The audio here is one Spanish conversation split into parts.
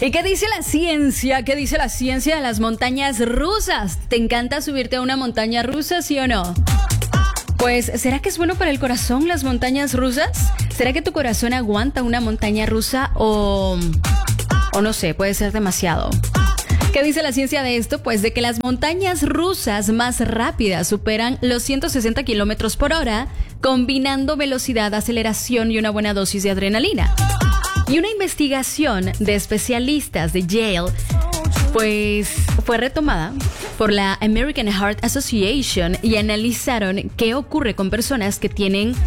¿Y qué dice la ciencia? ¿Qué dice la ciencia de las montañas rusas? ¿Te encanta subirte a una montaña rusa, sí o no? Pues, ¿será que es bueno para el corazón las montañas rusas? ¿Será que tu corazón aguanta una montaña rusa o no sé, puede ser demasiado? ¿Qué dice la ciencia de esto? Pues de que las montañas rusas más rápidas superan los 160 kilómetros por hora, combinando velocidad, aceleración y una buena dosis de adrenalina. Y una investigación de especialistas de Yale, pues fue retomada por la American Heart Association y analizaron qué ocurre con personas que tienen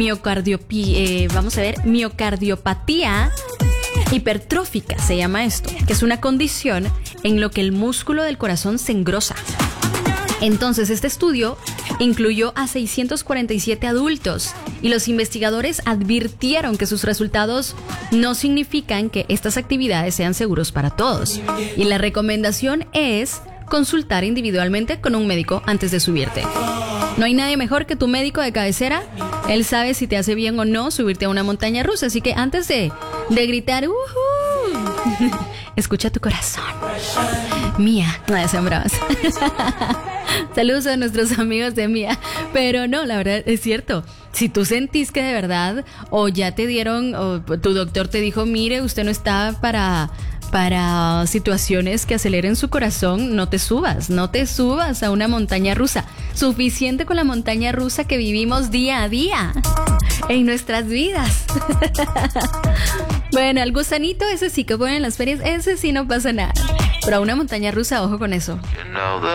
miocardiopatía hipertrófica, se llama esto, que es una condición en lo que el músculo del corazón se engrosa. Entonces, este estudio incluyó a 647 adultos y los investigadores advirtieron que sus resultados no significan que estas actividades sean seguros para todos. Y la recomendación es consultar individualmente con un médico antes de subirte. No hay nadie mejor que tu médico de cabecera. Él sabe si te hace bien o no subirte a una montaña rusa. Así que antes de gritar, escucha tu corazón. Mía, no desembrabas. Saludos a nuestros amigos de Mía. Pero no, la verdad es cierto. Si tú sentís que de verdad, o ya te dieron, o tu doctor te dijo, mire, usted no está para situaciones que aceleren su corazón, no te subas a una montaña rusa. Suficiente con la montaña rusa que vivimos día a día en nuestras vidas. Bueno, al gusanito, ese sí que ponen en las ferias, ese sí no pasa nada. Pero a una montaña rusa, ojo con eso.